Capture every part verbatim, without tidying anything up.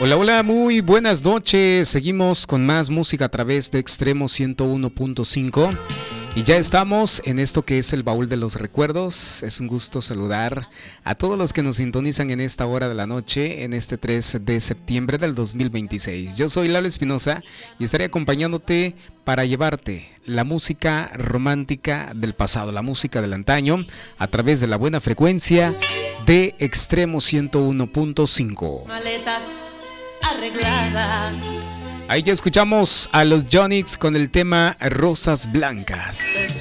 Hola, hola, muy buenas noches. Seguimos con más música a través de Extremo ciento uno punto cinco. Y ya estamos en esto que es el baúl de los recuerdos. Es un gusto saludar a todos los que nos sintonizan en esta hora de la noche, en este tres de septiembre del dos mil veintiséis. Yo soy Lalo Espinosa y estaré acompañándote para llevarte la música romántica del pasado, la música del antaño, a través de la buena frecuencia de Extremo ciento uno punto cinco. Maletas arregladas. Ahí ya escuchamos a los Yonix con el tema Rosas Blancas.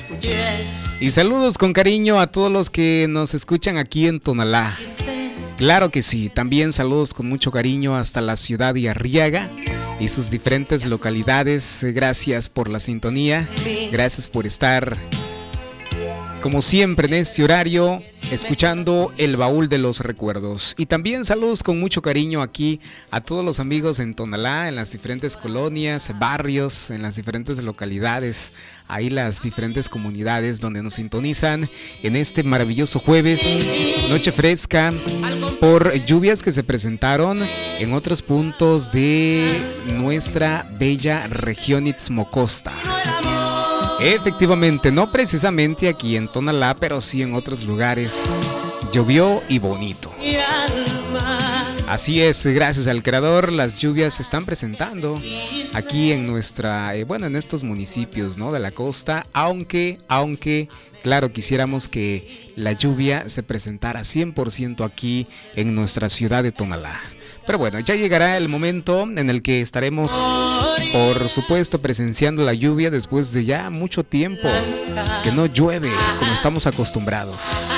Y saludos con cariño a todos los que nos escuchan aquí en Tonalá. Claro que sí, también saludos con mucho cariño hasta la ciudad de Arriaga y sus diferentes localidades. Gracias por la sintonía, gracias por estar como siempre en este horario escuchando el baúl de los recuerdos. Y también saludos con mucho cariño aquí a todos los amigos en Tonalá, en las diferentes colonias, barrios, en las diferentes localidades, ahí las diferentes comunidades donde nos sintonizan en este maravilloso jueves, noche fresca, por lluvias que se presentaron en otros puntos de nuestra bella región Itzmocosta. Efectivamente, no precisamente aquí en Tonalá, pero sí en otros lugares. Llovió y bonito. Así es, gracias al creador, las lluvias se están presentando aquí en nuestra, eh, bueno, en estos municipios, ¿no?, de la costa, aunque, aunque, claro, quisiéramos que la lluvia se presentara cien por ciento aquí en nuestra ciudad de Tonalá. Pero bueno, ya llegará el momento en el que estaremos, por supuesto, presenciando la lluvia después de ya mucho tiempo que no llueve como estamos acostumbrados.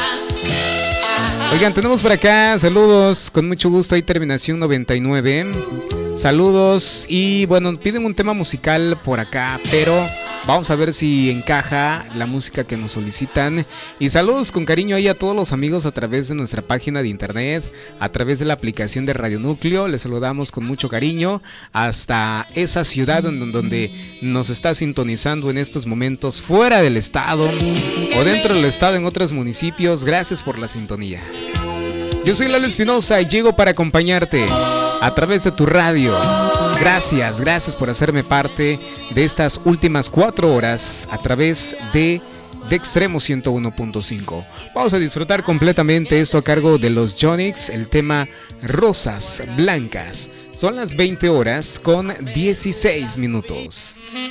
Oigan, tenemos por acá saludos, con mucho gusto, ahí terminación noventa y nueve. Saludos y bueno, piden un tema musical por acá, pero vamos a ver si encaja la música que nos solicitan. Y saludos con cariño ahí a todos los amigos a través de nuestra página de internet, a través de la aplicación de Radio Núcleo. Les saludamos con mucho cariño hasta esa ciudad en donde nos está sintonizando en estos momentos, fuera del estado o dentro del estado en otros municipios. Gracias por la sintonía. Yo soy Lalo Espinosa y llego para acompañarte a través de tu radio. Gracias, gracias por hacerme parte de estas últimas cuatro horas a través de, de Extremo ciento uno punto cinco. Vamos a disfrutar completamente esto a cargo de los Yonix, el tema Rosas Blancas. Son las veinte horas con dieciséis minutos.